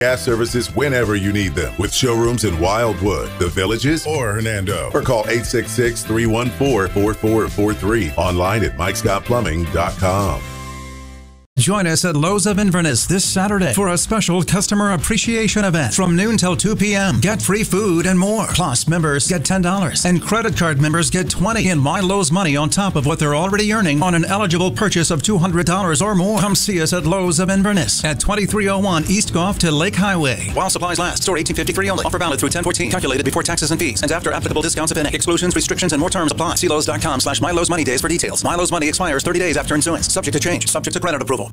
Gas services whenever you need them with showrooms in Wildwood, The Villages, or Hernando. Or call 866-314-4443. Online at mikescottplumbing.com. Join us at Lowe's of Inverness this Saturday for a special customer appreciation event from noon till 2 p.m. Get free food and more. Plus, members get $10 and credit card members get $20 in My Lowe's money on top of what they're already earning on an eligible purchase of $200 or more. Come see us at Lowe's of Inverness at 2301 East Gough to Lake Highway. While supplies last. Store 1853 only. Offer valid through 10/14. Calculated before taxes and fees and after applicable discounts if any. Exclusions, restrictions, and more terms apply. See Lowe's.com/My Lowe's Money Days for details. My Lowe's Money expires 30 days after issuance. Subject to change. Subject to credit approval.